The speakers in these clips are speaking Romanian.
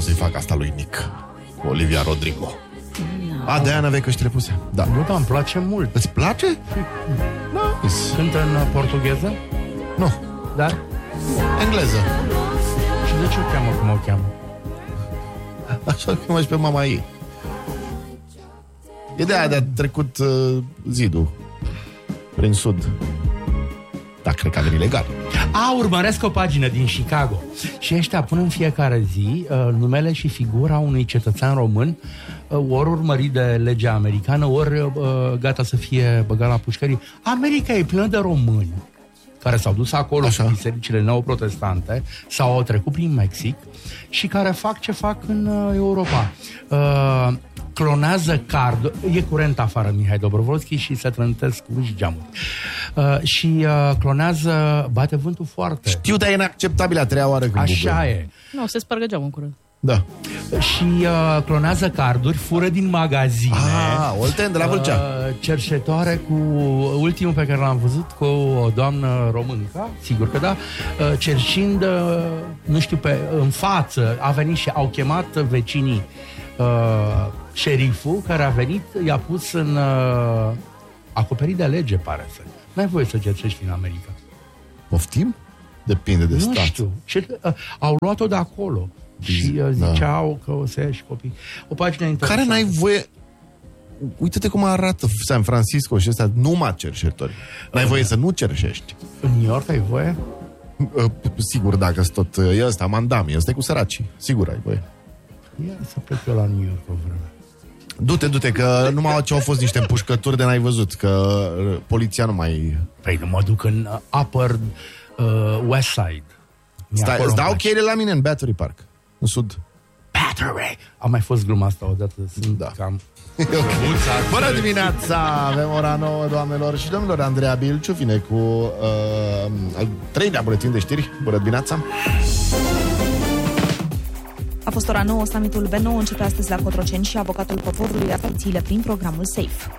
pot să-i fac asta lui Nick cu Olivia Rodrigo. De-aia n-aveai căștile puse? Da. Nu, dar îmi place mult. Îți place? Nice. Cântă în portugheză? Nu. Dar? Engleză. Și de ce o cheamă cum o cheamă? Așa cum și pe mama ei. E de aia de-a trecut zidul prin sud. Da, cred că a venit legal. Urmăresc o pagină din Chicago. Și ăștia pun în fiecare zi numele și figura unui cetățean român, ori urmărit de legea americană, ori gata să fie băgat la pușcărie. America e plină de români care s-au dus acolo cu bisericile neoprotestante sau au trecut prin Mexic și care fac ce fac în Europa. Clonează carduri, e curent afară Mihai Dobrovolski și se trântesc uși geamuri. Și clonează, bate vântul foarte. Știu, dar e inacceptabil a treia oară când așa e. Nu, se spargă geamul în curând. Da. Și clonează carduri, fură din magazine. Olten de la Vâlcea. Cerșetoare cu ultimul pe care l-am văzut cu o doamnă româncă, sigur că da, cerșind, nu știu, în față, a venit și au chemat vecinii șeriful care a venit, i-a pus în acoperit de lege, pare să. N-ai voie să cerșești în America. Poftim? Depinde de stat. Nu știu. Și, au luat-o de acolo. Și ziceau că o să ieși copii. O pagină interesantă. Care n-ai voie... Uite-te cum arată San Francisco și ăsta, numai cerșetori. N-ai voie să nu cerșești. În New York ai voie? Sigur, dacă tot e ăsta, mandami, ăsta e cu săracii. Sigur ai voie. Ia să plec eu la New York o vreme. Du-te, că numai ce au fost niște împușcături de n-ai văzut, că poliția nu mai... Păi nu mă duc în Upper West Side. Îți dau cheile la mine în Battery Park, în sud. Battery! Am mai fost gluma asta odată. Sunt cam... Bună dimineața! Avem ora 9, doamnelor și domnilor. Andreea Bilciu vine cu al treilea buletin de știri. Bună dimineața! A fost ora 9, summitul B9 începe astăzi la Cotroceni și avocatul poporului agențiile prin programul SAFE.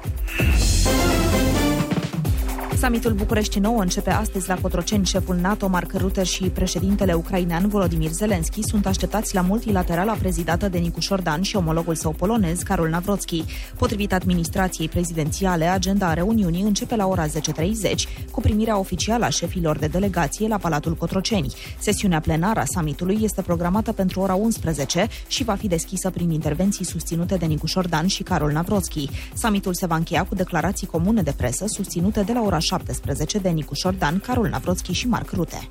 Summitul București 9 începe astăzi la Cotroceni. Șeful NATO, Mark Rutte, și președintele ucrainean Volodymyr Zelensky sunt așteptați la multilaterala prezidată de Nicu Șordan și omologul său polonez, Karol Nawrocki. Potrivit administrației prezidențiale, agenda reuniunii începe la ora 10:30 cu primirea oficială a șefilor de delegație la Palatul Cotroceni. Sesiunea plenară a summitului este programată pentru ora 11 și va fi deschisă prin intervenții susținute de Nicu Șordan și Karol Nawrocki. Summitul se va încheia cu declarații comune de presă susținute de la ora 17 de Nicu Șordan, Karol Nawrocki și Mark Rutte.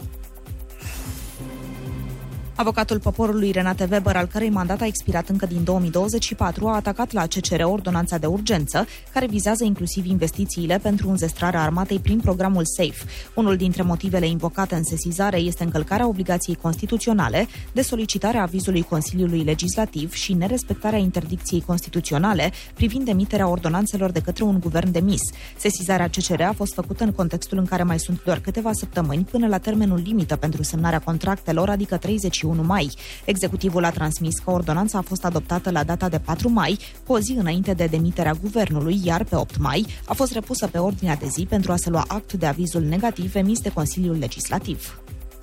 Avocatul poporului Renate Weber, al cărei mandat a expirat încă din 2024, a atacat la CCR ordonanța de urgență, care vizează inclusiv investițiile pentru înzestrarea armatei prin programul SAFE. Unul dintre motivele invocate în sesizare este încălcarea obligației constituționale de solicitare a avizului Consiliului Legislativ și nerespectarea interdicției constituționale privind emiterea ordonanțelor de către un guvern demis. Sesizarea CCR a fost făcută în contextul în care mai sunt doar câteva săptămâni până la termenul limită pentru semnarea contractelor, adică 31 mai. Executivul a transmis că ordonanța a fost adoptată la data de 4 mai, cu o zi înainte de demiterea guvernului, iar pe 8 mai a fost repusă pe ordinea de zi pentru a se lua act de avizul negativ emis de Consiliul Legislativ.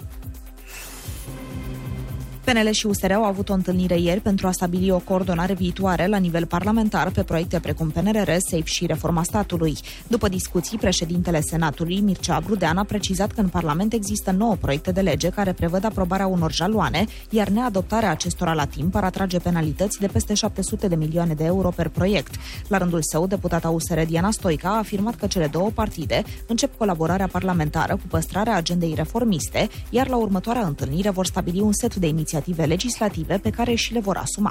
PNL și USR au avut o întâlnire ieri pentru a stabili o coordonare viitoare la nivel parlamentar pe proiecte precum PNRR, SAFE și reforma statului. După discuții, președintele Senatului, Mircea Brudean, a precizat că în Parlament există 9 proiecte de lege care prevăd aprobarea unor jaloane, iar neadoptarea acestora la timp ar atrage penalități de peste 700 de milioane de euro per proiect. La rândul său, deputata USR Diana Stoica a afirmat că cele două partide încep colaborarea parlamentară cu păstrarea agendei reformiste, iar la următoarea întâlnire vor stabili un set de inițiative legislative pe care și le vor asuma.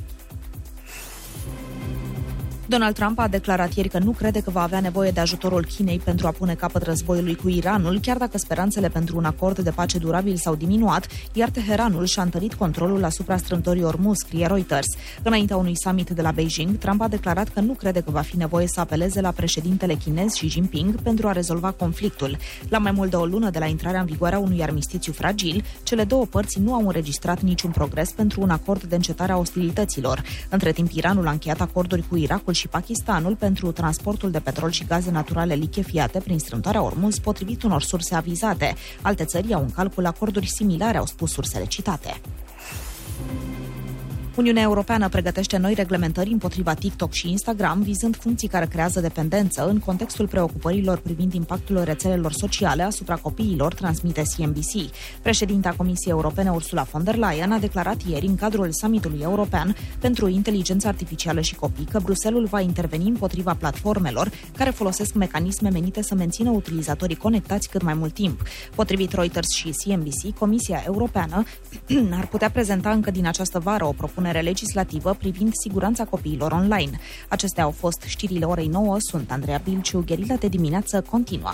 Donald Trump a declarat ieri că nu crede că va avea nevoie de ajutorul Chinei pentru a pune capăt războiului cu Iranul, chiar dacă speranțele pentru un acord de pace durabil s-au diminuat, iar Teheranul și-a întărit controlul asupra strâmtorii Ormuz, scrie Reuters. Înaintea unui summit de la Beijing, Trump a declarat că nu crede că va fi nevoie să apeleze la președintele chinez Xi Jinping pentru a rezolva conflictul. La mai mult de o lună de la intrarea în vigoare a unui armistițiu fragil, cele două părți nu au înregistrat niciun progres pentru un acord de încetare a ostilităților. Între timp, Iranul a încheiat acorduri cu Irakul și Pakistanul pentru transportul de petrol și gaze naturale lichefiate prin strâmtoarea Ormuz, potrivit unor surse avizate. Alte țări au în calcul acorduri similare, au spus sursele citate. Uniunea Europeană pregătește noi reglementări împotriva TikTok și Instagram, vizând funcții care creează dependență în contextul preocupărilor privind impactul rețelelor sociale asupra copiilor, transmite CNBC. Președinta Comisiei Europene Ursula von der Leyen a declarat ieri în cadrul summitului european pentru inteligență artificială și copii că Bruxelles va interveni împotriva platformelor care folosesc mecanisme menite să mențină utilizatorii conectați cât mai mult timp. Potrivit Reuters și CNBC, Comisia Europeană ar putea prezenta încă din această vară o propunere legislativă privind siguranța copiilor online. Acestea au fost știrile orei 9. Sunt Andreea Bilciu, Gherila de dimineață continuă.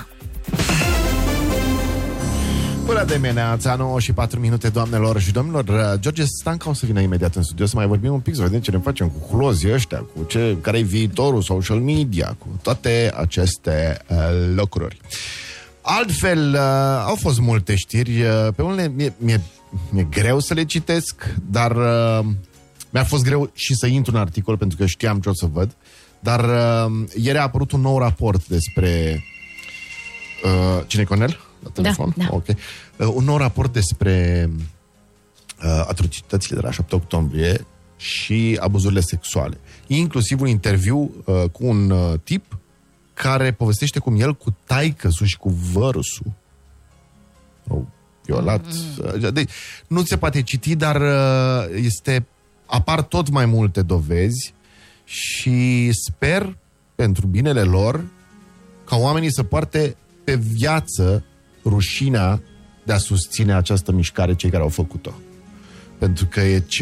Bună dimineața, 9 și 4 minute, doamnelor și domnilor. George Stanca o să vină imediat în studio să mai vorbim un pic, să vedem ce ne facem cu hulozii ăștia, cu care-i viitorul social media, cu toate aceste lucruri. Altfel, au fost multe știri, pe unele mi-e greu să le citesc, dar mi-a fost greu și să intru în articol pentru că știam ce o să văd, dar ieri a apărut un nou raport despre cine-i Conel? La telefon? Da. Okay. Un nou raport despre atrocitățile de la 7 octombrie și abuzurile sexuale. Inclusiv un interviu cu un tip care povestește cum el cu taică-sul și cu vărsul au violat. Deci, nu se poate citi, dar apar tot mai multe dovezi și sper, pentru binele lor, ca oamenii să poarte pe viață rușinea de a susține această mișcare cei care au făcut-o. Pentru că e